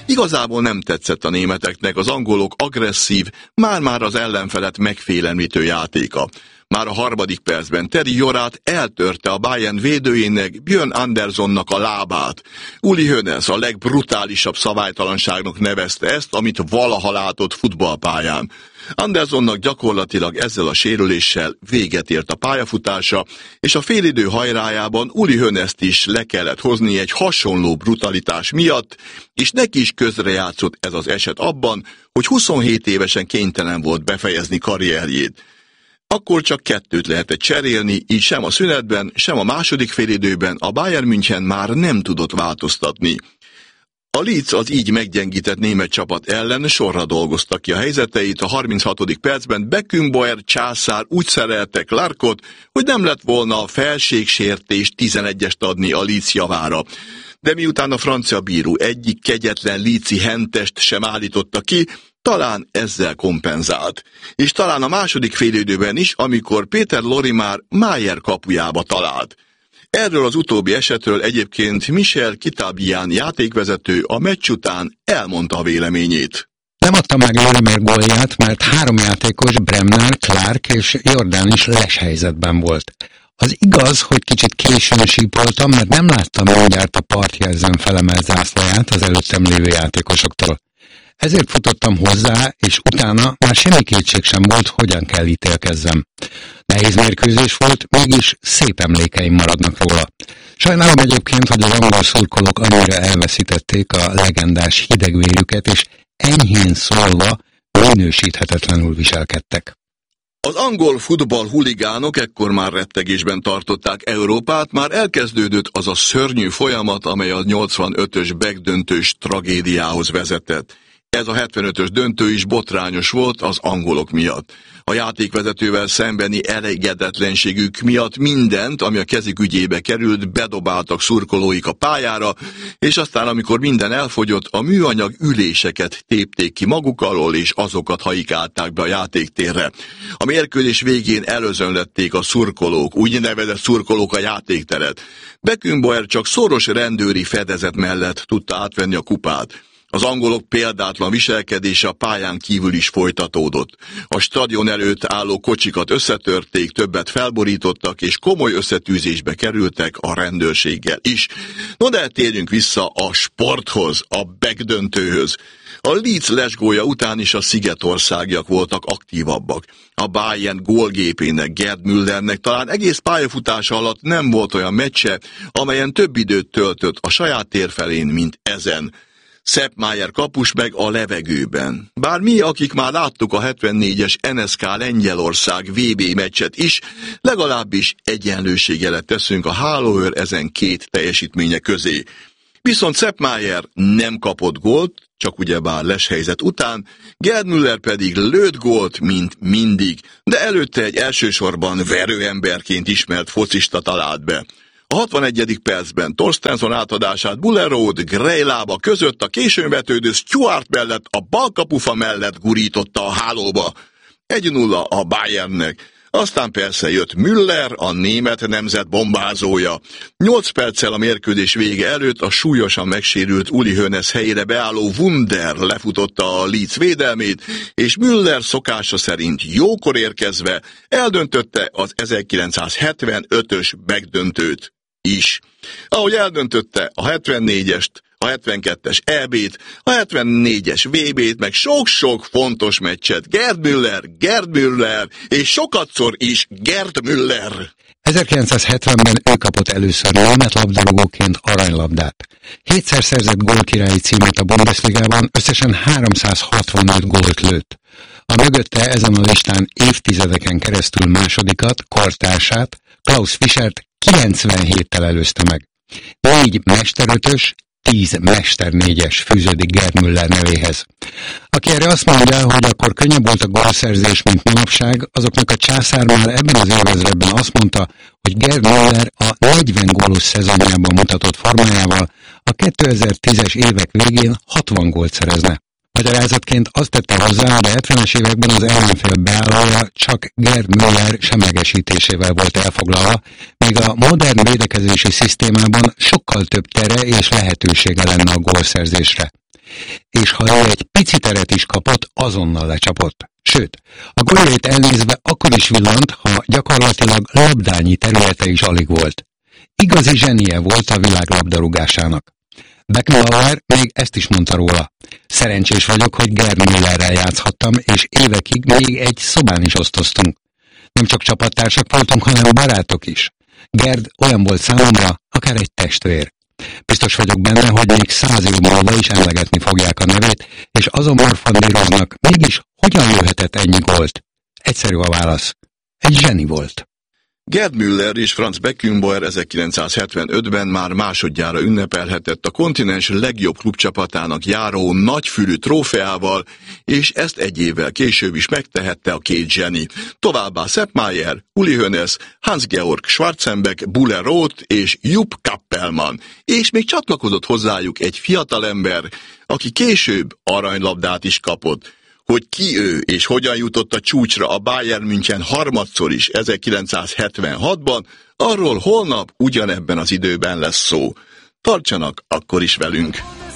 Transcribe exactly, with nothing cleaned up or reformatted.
Igazából nem tetszett a németeknek az angolok agresszív, már-már az ellenfelet megfélemlítő játéka. Már a harmadik percben Teri Jorát eltörte a Bayern védőjének, Björn Anderssonnak a lábát. Uli Hoeneß a legbrutálisabb szabálytalanságnak nevezte ezt, amit valaha látott futballpályán. Anderssonnak gyakorlatilag ezzel a sérüléssel véget ért a pályafutása, és a félidő hajrájában Uli Hoeneßt is le kellett hozni egy hasonló brutalitás miatt, és neki is közrejátszott ez az eset abban, hogy huszonhét évesen kénytelen volt befejezni karrierjét. Akkor csak kettőt lehetett cserélni, így sem a szünetben, sem a második félidőben a Bayern München már nem tudott változtatni. A Leeds az így meggyengített német csapat ellen sorra dolgozta ki a helyzeteit, a harminchatodik percben Beckenbauer császár úgy szerelte Clarkot, hogy nem lett volna a felségsértés tizenegyest adni a Leeds javára. De miután a francia bíró egyik kegyetlen leedsi hentest sem állította ki, talán ezzel kompenzált. És talán a második félidőben is, amikor Péter Lorimár Maier kapujába talált. Erről az utóbbi esetről egyébként Michel Kitabian játékvezető a meccs után elmondta a véleményét. Nem adta meg Lorimár gólját, mert három játékos, Bremner, Clark és Jordan is leshelyzetben volt. Az igaz, hogy kicsit későn sípoltam, mert nem láttam mindjárt a partjelzőn felemelt zászlaját az előttem lévő játékosoktól. Ezért futottam hozzá, és utána már semmi kétség sem volt, hogyan kell ítélkezzem. Nehéz mérkőzés volt, mégis szép emlékeim maradnak róla. Sajnálom egyébként, hogy az angol szurkolók annyira elveszítették a legendás hidegvérüket, és enyhén szólva minősíthetetlenül viselkedtek. Az angol futball huligánok ekkor már rettegésben tartották Európát, már elkezdődött az a szörnyű folyamat, amely a nyolcvanötös begdöntős tragédiához vezetett. Ez a hetvenötös döntő is botrányos volt az angolok miatt. A játékvezetővel szembeni elégedetlenségük miatt mindent, ami a kezük ügyébe került, bedobáltak szurkolóik a pályára, és aztán, amikor minden elfogyott, a műanyag üléseket tépték ki maguk alól, és azokat hajikálták be a játéktérre. A mérkőzés végén előzönlették a szurkolók, úgynevezett szurkolók a játékteret. Beckenbauer csak szoros rendőri fedezet mellett tudta átvenni a kupát. Az angolok példátlan viselkedése a pályán kívül is folytatódott. A stadion előtt álló kocsikat összetörték, többet felborítottak, és komoly összetűzésbe kerültek a rendőrséggel is. No de térjünk vissza a sporthoz, a begdöntőhöz. A Leeds lesgólya után is a szigetországiak voltak aktívabbak. A Bayern gólgépének, Gerd Müllernek talán egész pályafutása alatt nem volt olyan meccse, amelyen több időt töltött a saját térfelén, mint ezen. Sepp Maier kapus meg a levegőben. Bár mi, akik már láttuk a hetvennégyes en es ká Lengyelország vé bé meccset is, legalábbis egyenlőségelet teszünk a hálóőr ezen két teljesítménye közé. Viszont Sepp Maier nem kapott gólt, csak ugyebár leshelyzet után, Gerd Müller pedig lőtt gólt, mint mindig, de előtte egy elsősorban verőemberként ismert focista talált be. A hatvanegyedik percben Torstensson átadását Bullerud grejlába között a későn vetődő Stuart mellett a balkapufa mellett gurította a hálóba. egy nulla a Bayernnek. Aztán persze jött Müller, a német nemzet bombázója. Nyolc perccel a mérkőzés vége előtt a súlyosan megsérült Uli Hoeneß helyére beálló Wunder lefutotta a Leeds védelmét, és Müller szokása szerint jókor érkezve eldöntötte az ezerkilencszázhetvenötös megdöntőt is. Ahogy eldöntötte a hetvennégyest, a hetvenkettes é bét, a hetvennégyes vé bét, meg sok-sok fontos meccset. Gerd Müller, Gerd Müller, és sokatszor is Gerd Müller. ezerkilencszázhetvenben ő kapott először német labdarúgóként aranylabdát. Hétszer szerzett gólkirályi címet a Bundesligában, összesen háromszázhatvanöt gólt lőtt. A mögötte ezen a listán évtizedeken keresztül másodikat, kortársát, Klaus Fischert kilencvenhéttel előzte meg. Négy mesterötös, tíz mesternégyes fűződik Gerd Müller nevéhez. Aki erre azt mondja, hogy akkor könnyebb volt a gólszerzés, mint manapság, azoknak a császár már ebben az évezredben azt mondta, hogy Gerd Müller a negyven gólos szezonjában mutatott formájával a kétezer-tízes évek végén hatvan gólt szerezne. Magyarázatként azt tette hozzá, hogy a hetvenes években az ellenfél beállója csak Gerd Müller semlegesítésével volt elfoglalva, míg a modern védekezési szisztémában sokkal több tere és lehetősége lenne a gólszerzésre. És ha ő egy pici teret is kapott, azonnal lecsapott. Sőt, a góljait elnézve akkor is villant, ha gyakorlatilag labdányi területe is alig volt. Igazi zsenie volt a világ labdarúgásának. Beckenbauer még ezt is mondta róla. Szerencsés vagyok, hogy Gerd Müllerrel játszhattam, és évekig még egy szobán is osztoztunk. Nem csak csapattársak voltunk, hanem barátok is. Gerd olyan volt számomra, akár egy testvér. Biztos vagyok benne, hogy még száz év múlva is emlegetni fogják a nevét, és azon morfondíroznak, mégis hogyan jöhetett ennyi gólt? Egyszerű a válasz. Egy zseni volt. Gerd Müller és Franz Beckenbauer ezerkilencszázhetvenötben már másodjára ünnepelhetett a kontinens legjobb klubcsapatának járó nagyfülű trófeával, és ezt egy évvel később is megtehette a két zseni. Továbbá Sepp Maier, Uli Hoeneß, Hans-Georg Schwarzenbeck, Buller Roth és Jupp Kappelmann, és még csatlakozott hozzájuk egy fiatalember, aki később aranylabdát is kapott. Hogy ki ő és hogyan jutott a csúcsra a Bayern München harmadszor is ezerkilencszázhetvenhatban, arról holnap ugyanebben az időben lesz szó. Tartsanak akkor is velünk!